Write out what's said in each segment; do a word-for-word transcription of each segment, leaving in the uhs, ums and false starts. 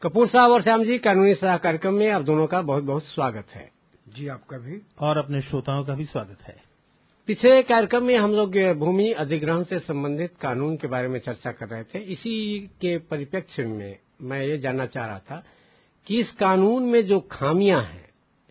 कपूर साहब और श्याम जी, कानूनी सलाह कार्यक्रम में आप दोनों का बहुत बहुत स्वागत है। जी, आपका भी और अपने श्रोताओं का भी स्वागत है। पिछले कार्यक्रम में हम लोग भूमि अधिग्रहण से संबंधित कानून के बारे में चर्चा कर रहे थे। इसी के परिप्रेक्ष्य में मैं ये जानना चाह रहा था कि इस कानून में जो खामियां हैं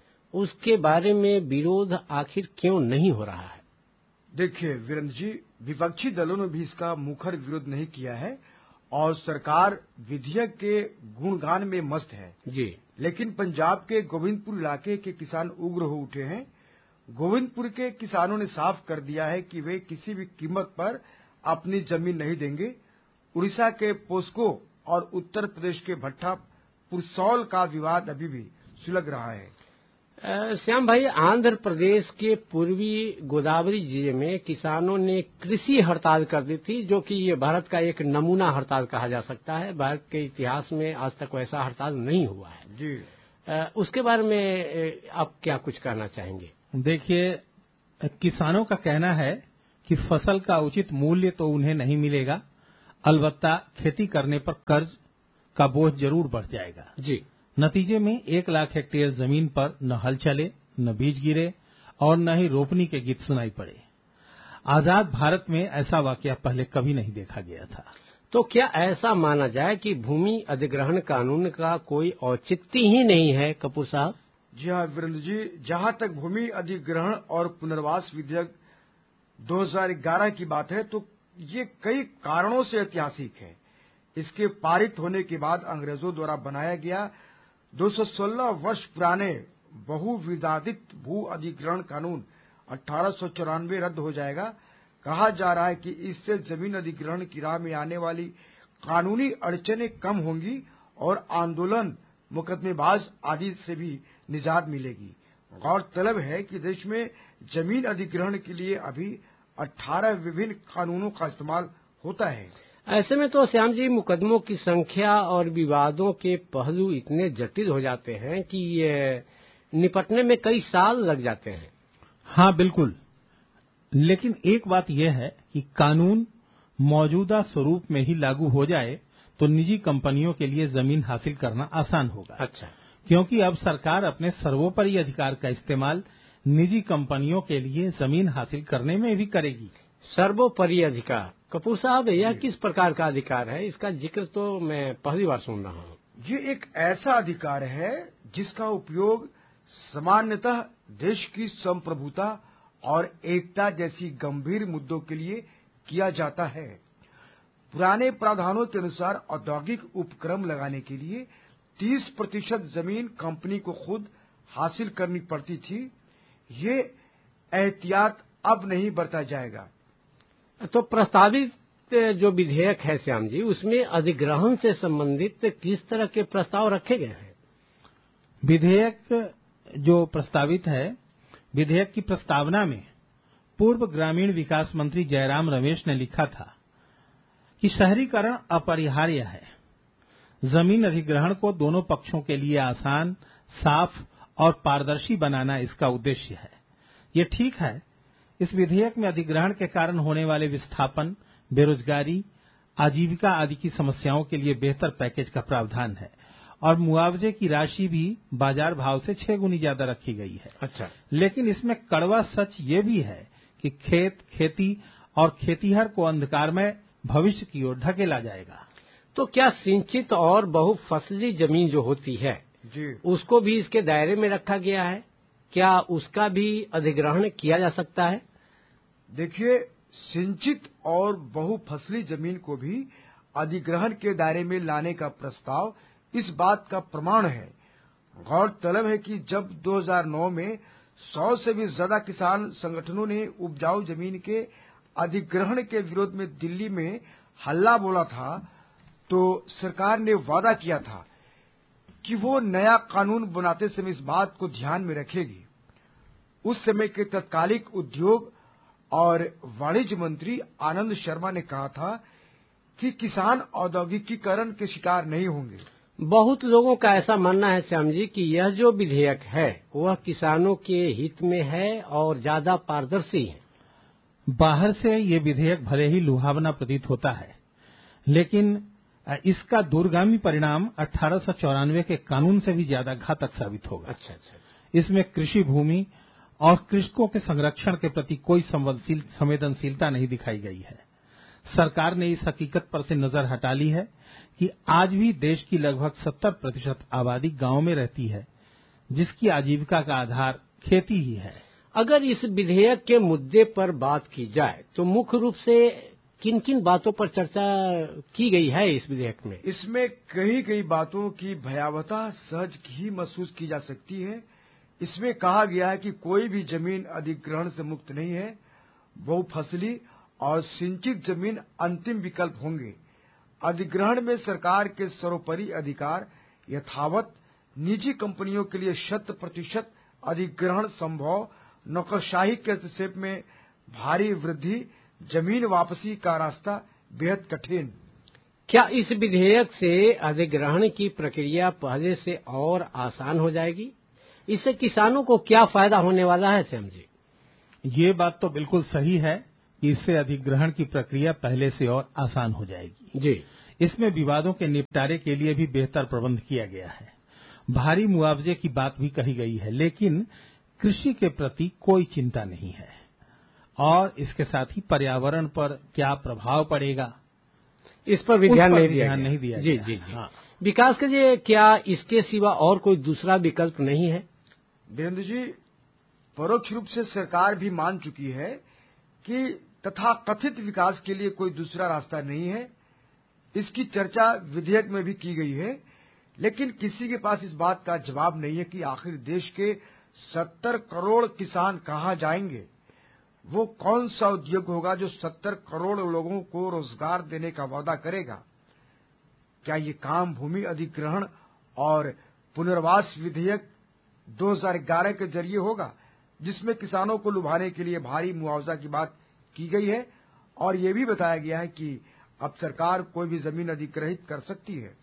उसके बारे में विरोध आखिर क्यों नहीं हो रहा है। देखिए वीरेंद्र जी, विपक्षी दलों ने भी इसका मुखर विरोध नहीं किया है और सरकार विधेयक के गुणगान में मस्त है जी। लेकिन पंजाब के गोविंदपुर इलाके के किसान उग्र हो उठे हैं। गोविंदपुर के किसानों ने साफ कर दिया है कि वे किसी भी कीमत पर अपनी जमीन नहीं देंगे। उड़ीसा के पोस्को और उत्तर प्रदेश के भट्टा पुरसौल का विवाद अभी भी सुलग रहा है। श्याम भाई, आंध्र प्रदेश के पूर्वी गोदावरी जिले में किसानों ने कृषि हड़ताल कर दी थी, जो कि ये भारत का एक नमूना हड़ताल कहा जा सकता है। भारत के इतिहास में आज तक वैसा हड़ताल नहीं हुआ है जी। उसके बारे में आप क्या कुछ कहना चाहेंगे? देखिए, किसानों का कहना है कि फसल का उचित मूल्य तो उन्हें नहीं मिलेगा, अलबत्ता खेती करने पर कर्ज का बोझ जरूर बढ़ जाएगा जी। नतीजे में एक लाख हेक्टेयर जमीन पर न हल चले, न बीज गिरे और न ही रोपनी के गीत सुनाई पड़े। आजाद भारत में ऐसा वाकया पहले कभी नहीं देखा गया था। तो क्या ऐसा माना जाए कि भूमि अधिग्रहण कानून का कोई औचित्य ही नहीं है कपूर साहब? जी हाँ वीरेंद्र जी, जहाँ तक भूमि अधिग्रहण और पुनर्वास विधेयक दो हज़ार ग्यारह की बात है तो ये कई कारणों से ऐतिहासिक है। इसके पारित होने के बाद अंग्रेजों द्वारा बनाया गया दो सौ सोलह वर्ष पुराने बहुविवादित भू अधिग्रहण कानून अठारह सौ चौरानवे रद्द हो जाएगा। कहा जा रहा है कि इससे जमीन अधिग्रहण की राह में आने वाली कानूनी अड़चनें कम होंगी और आंदोलन, मुकदमेबाज आदि से भी निजात मिलेगी। गौरतलब है कि देश में जमीन अधिग्रहण के लिए अभी अठारह विभिन्न कानूनों का इस्तेमाल होता है। ऐसे में तो श्याम जी, मुकदमों की संख्या और विवादों के पहलू इतने जटिल हो जाते हैं कि ये निपटने में कई साल लग जाते हैं। हाँ बिल्कुल, लेकिन एक बात यह है कि कानून मौजूदा स्वरूप में ही लागू हो जाए तो निजी कंपनियों के लिए जमीन हासिल करना आसान होगा। अच्छा। क्योंकि अब सरकार अपने सर्वोपरि अधिकार का इस्तेमाल निजी कंपनियों के लिए जमीन हासिल करने में भी करेगी। सर्वोपरि अधिकार, कपूर साहब, यह किस प्रकार का अधिकार है? इसका जिक्र तो मैं पहली बार सुन रहा हूँ। ये एक ऐसा अधिकार है जिसका उपयोग सामान्यतः देश की संप्रभुता और एकता जैसी गंभीर मुद्दों के लिए किया जाता है। पुराने प्रावधानों के अनुसार औद्योगिक उपक्रम लगाने के लिए तीस प्रतिशत जमीन कंपनी को खुद हासिल करनी पड़ती थी। ये एहतियात अब नहीं बरता जाएगा। तो प्रस्तावित जो विधेयक है श्याम जी, उसमें अधिग्रहण से संबंधित किस तरह के प्रस्ताव रखे गए हैं? विधेयक जो प्रस्तावित है, विधेयक की प्रस्तावना में पूर्व ग्रामीण विकास मंत्री जयराम रमेश ने लिखा था कि शहरीकरण अपरिहार्य है। जमीन अधिग्रहण को दोनों पक्षों के लिए आसान, साफ और पारदर्शी बनाना इसका उद्देश्य है। ये ठीक है, इस विधेयक में अधिग्रहण के कारण होने वाले विस्थापन, बेरोजगारी, आजीविका आदि की समस्याओं के लिए बेहतर पैकेज का प्रावधान है और मुआवजे की राशि भी बाजार भाव से छह गुनी ज्यादा रखी गई है। अच्छा। लेकिन इसमें कड़वा सच ये भी है कि खेत, खेती और खेतीहर को अंधकारमय भविष्य की ओर ढकेला जाएगा। तो क्या सिंचित और बहुफसली जमीन जो होती है जी, उसको भी इसके दायरे में रखा गया है? क्या उसका भी अधिग्रहण किया जा सकता है? देखिए, सिंचित और बहुफसली जमीन को भी अधिग्रहण के दायरे में लाने का प्रस्ताव इस बात का प्रमाण है। गौरतलब है कि जब दो हज़ार नौ में सौ से भी ज्यादा किसान संगठनों ने उपजाऊ जमीन के अधिग्रहण के विरोध में दिल्ली में हल्ला बोला था, तो सरकार ने वादा किया था कि वो नया कानून बनाते समय इस बात को ध्यान में रखेगी। उस समय के तत्कालिक उद्योग और वाणिज्य मंत्री आनंद शर्मा ने कहा था कि किसान औद्योगिकीकरण के शिकार नहीं होंगे। बहुत लोगों का ऐसा मानना है श्याम जी कि यह जो विधेयक है वह किसानों के हित में है और ज्यादा पारदर्शी है। बाहर से ये विधेयक भले ही लुभावना प्रतीत होता है, लेकिन इसका दूरगामी परिणाम अठारह सौ चौरानवे के कानून से भी ज्यादा घातक साबित होगा। अच्छा अच्छा। इसमें कृषि भूमि और कृषकों के संरक्षण के प्रति कोई संवेदनशीलता नहीं दिखाई गई है। सरकार ने इस हकीकत पर से नजर हटा ली है कि आज भी देश की लगभग सत्तर प्रतिशत आबादी गांव में रहती है, जिसकी आजीविका का आधार खेती ही है। अगर इस विधेयक के मुद्दे पर बात की जाए तो मुख्य रूप से किन किन बातों पर चर्चा की गई है इस विधेयक में? इसमें कई कई बातों की भयावहता सहज ही महसूस की जा सकती है। इसमें कहा गया है कि कोई भी जमीन अधिग्रहण से मुक्त नहीं है। बहुफसली और सिंचित जमीन अंतिम विकल्प होंगे। अधिग्रहण में सरकार के सर्वोपरि अधिकार यथावत, निजी कंपनियों के लिए शत प्रतिशत अधिग्रहण संभव, नौकरशाही के हस्तक्षेप में भारी वृद्धि, जमीन वापसी का रास्ता बेहद कठिन। क्या इस विधेयक से अधिग्रहण की प्रक्रिया पहले से और आसान हो जाएगी? इससे किसानों को क्या फायदा होने वाला है श्याम जी? ये बात तो बिल्कुल सही है कि इससे अधिग्रहण की प्रक्रिया पहले से और आसान हो जाएगी जी। इसमें विवादों के निपटारे के लिए भी बेहतर प्रबंध किया गया है। भारी मुआवजे की बात भी कही गई है, लेकिन कृषि के प्रति कोई चिंता नहीं है। और इसके साथ ही पर्यावरण पर क्या प्रभाव पड़ेगा, इस पर भी ध्यान नहीं दिया नहीं दिया जी गया। जी जी। हाँ। विकास के लिए क्या इसके सिवा और कोई दूसरा विकल्प नहीं है? वीरेंद्र जी, परोक्ष रूप से सरकार भी मान चुकी है कि तथाकथित विकास के लिए कोई दूसरा रास्ता नहीं है। इसकी चर्चा विधेयक में भी की गई है, लेकिन किसी के पास इस बात का जवाब नहीं है कि आखिर देश के सत्तर करोड़ किसान कहां जाएंगे। वो कौन सा उद्योग होगा जो सत्तर करोड़ लोगों को रोजगार देने का वादा करेगा? क्या ये काम भूमि अधिग्रहण और पुनर्वास विधेयक दो हज़ार ग्यारह के जरिए होगा, जिसमें किसानों को लुभाने के लिए भारी मुआवजा की बात की गई है और ये भी बताया गया है कि अब सरकार कोई भी जमीन अधिग्रहित कर सकती है।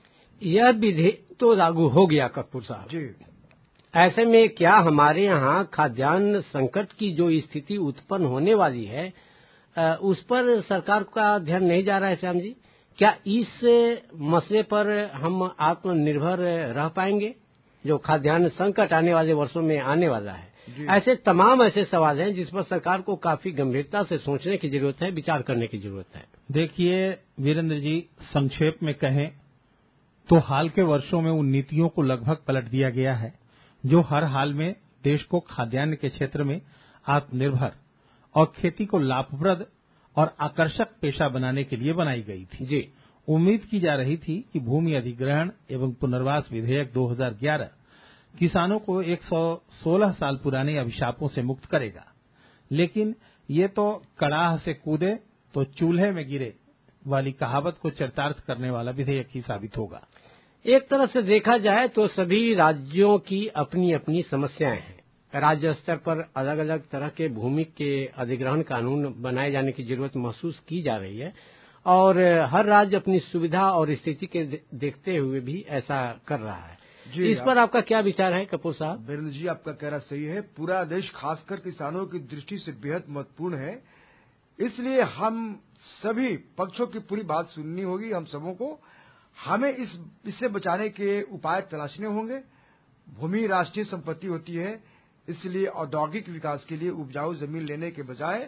यह विधेयक तो लागू हो गया कपूर साहब जी। ऐसे में क्या हमारे यहाँ खाद्यान्न संकट की जो स्थिति उत्पन्न होने वाली है उस पर सरकार का ध्यान नहीं जा रहा है श्याम जी? क्या इस मसले पर हम आत्मनिर्भर रह पाएंगे जो खाद्यान्न संकट आने वाले वर्षों में आने वाला है? ऐसे तमाम ऐसे सवाल हैं जिस पर सरकार को काफी गंभीरता से सोचने की जरूरत है, विचार करने की जरूरत है। देखिए वीरेंद्र जी, संक्षेप में कहें तो हाल के वर्षों में उन नीतियों को लगभग पलट दिया गया है जो हर हाल में देश को खाद्यान्न के क्षेत्र में आत्मनिर्भर और खेती को लाभप्रद और आकर्षक पेशा बनाने के लिए बनाई गई थी। जी। उम्मीद की जा रही थी कि भूमि अधिग्रहण एवं पुनर्वास विधेयक दो हज़ार ग्यारह किसानों को एक सौ सोलह साल पुराने अभिशापों से मुक्त करेगा, लेकिन ये तो कड़ाह से कूदे तो चूल्हे में गिरे वाली कहावत को चरितार्थ करने वाला विधेयक ही साबित होगा। एक तरह से देखा जाए तो सभी राज्यों की अपनी अपनी समस्याएं हैं। राज्य स्तर पर अलग अलग तरह के भूमि के अधिग्रहण कानून बनाए जाने की जरूरत महसूस की जा रही है और हर राज्य अपनी सुविधा और स्थिति के देखते हुए भी ऐसा कर रहा है। जी, इस पर आपका क्या विचार है कपूर साहब? वीरेंद्र जी, आपका कहना सही है। पूरा देश खासकर किसानों की दृष्टि से बेहद महत्वपूर्ण है, इसलिए हम सभी पक्षों की पूरी बात सुननी होगी। हम सबों को हमें इस इससे बचाने के उपाय तलाशने होंगे। भूमि राष्ट्रीय संपत्ति होती है, इसलिए औद्योगिक विकास के लिए उपजाऊ जमीन लेने के बजाय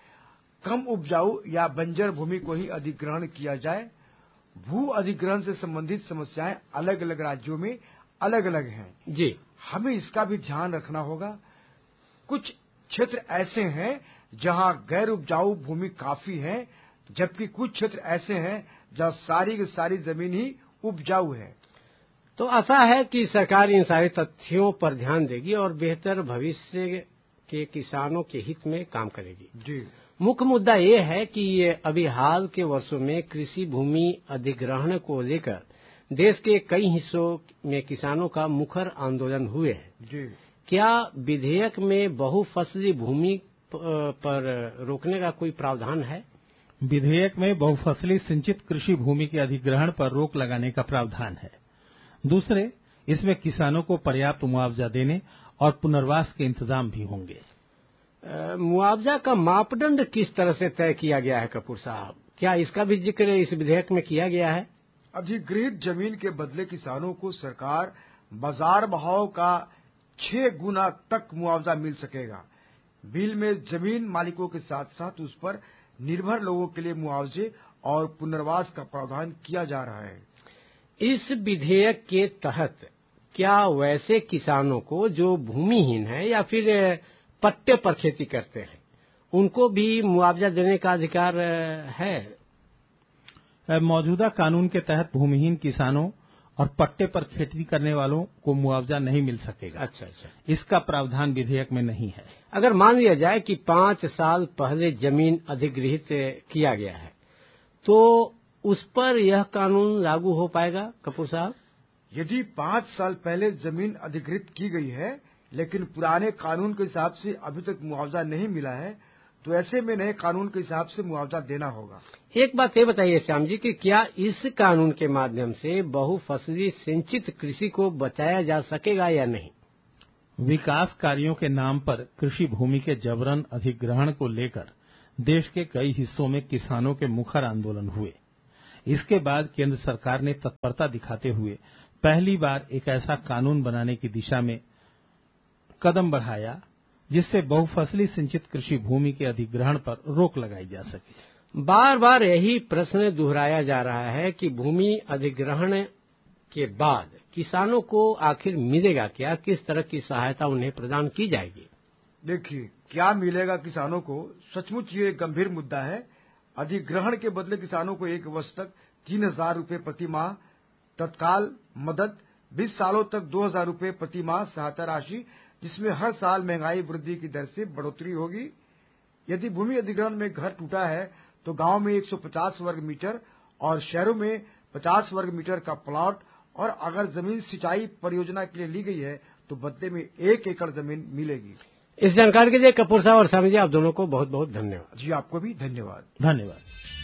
कम उपजाऊ या बंजर भूमि को ही अधिग्रहण किया जाए। भू अधिग्रहण से संबंधित समस्याएं अलग अलग राज्यों में अलग अलग हैं। जी, हमें इसका भी ध्यान रखना होगा। कुछ क्षेत्र ऐसे हैं जहां गैर उपजाऊ भूमि काफी है, जबकि कुछ क्षेत्र ऐसे हैं जहां सारी की सारी जमीन ही उपजाऊ है। तो आशा है कि सरकार इन सारे तथ्यों पर ध्यान देगी और बेहतर भविष्य के किसानों के हित में काम करेगी। जी। मुख्य मुद्दा ये है कि ये अभी हाल के वर्षों में कृषि भूमि अधिग्रहण को लेकर देश के कई हिस्सों में किसानों का मुखर आंदोलन हुए हैं। जी। क्या विधेयक में बहुफसली भूमि पर रोकने का कोई प्रावधान है? विधेयक में बहुफसली सिंचित कृषि भूमि के अधिग्रहण पर रोक लगाने का प्रावधान है। दूसरे, इसमें किसानों को पर्याप्त मुआवजा देने और पुनर्वास के इंतजाम भी होंगे। मुआवजा का मापदंड किस तरह से तय किया गया है कपूर साहब? क्या इसका भी जिक्र इस विधेयक में किया गया है? अधिग्रहित जमीन के बदले किसानों को सरकार बाजार भाव का छह गुना तक मुआवजा मिल सकेगा। बिल में जमीन मालिकों के साथ साथ उस पर निर्भर लोगों के लिए मुआवजे और पुनर्वास का प्रावधान किया जा रहा है। इस विधेयक के तहत क्या वैसे किसानों को जो भूमिहीन है या फिर पट्टे पर खेती करते हैं उनको भी मुआवजा देने का अधिकार है? मौजूदा कानून के तहत भूमिहीन किसानों और पट्टे पर खेती करने वालों को मुआवजा नहीं मिल सकेगा। अच्छा अच्छा, इसका प्रावधान विधेयक में नहीं है। अगर मान लिया जाए कि पांच साल पहले जमीन अधिग्रहित किया गया है तो उस पर यह कानून लागू हो पाएगा कपूर साहब? यदि पांच साल पहले जमीन अधिग्रहित की गई है लेकिन पुराने कानून के हिसाब से अभी तक मुआवजा नहीं मिला है तो ऐसे में नए कानून के हिसाब से मुआवजा देना होगा। एक बात ये बताइए श्याम जी कि क्या इस कानून के माध्यम से बहुफसली सिंचित कृषि को बचाया जा सकेगा या नहीं? विकास कार्यों के नाम पर कृषि भूमि के जबरन अधिग्रहण को लेकर देश के कई हिस्सों में किसानों के मुखर आंदोलन हुए। इसके बाद केंद्र सरकार ने तत्परता दिखाते हुए पहली बार एक ऐसा कानून बनाने की दिशा में कदम बढ़ाया जिससे बहुफसली सिंचित कृषि भूमि के अधिग्रहण पर रोक लगाई जा सके। बार बार यही प्रश्न दोहराया जा रहा है कि भूमि अधिग्रहण के बाद किसानों को आखिर मिलेगा क्या, किस तरह की सहायता उन्हें प्रदान की जाएगी? देखिए, क्या मिलेगा किसानों को, सचमुच ये गंभीर मुद्दा है। अधिग्रहण के बदले किसानों को एक वर्ष तक तीन हजार रूपये प्रति माह तत्काल मदद, बीस सालों तक दो हजार रूपये प्रति माह सहायता राशि, जिसमें हर साल महंगाई वृद्धि की दर से बढ़ोतरी होगी। यदि भूमि अधिग्रहण में घर टूटा है तो गांव में एक सौ पचास वर्ग मीटर और शहरों में पचास वर्ग मीटर का प्लॉट, और अगर जमीन सिंचाई परियोजना के लिए ली गई है तो बदले में एक एकड़ जमीन मिलेगी। इस जानकारी के लिए कपूर साहब और स्वामी जी आप दोनों को बहुत बहुत धन्यवाद। जी आपको भी धन्यवाद। धन्यवाद।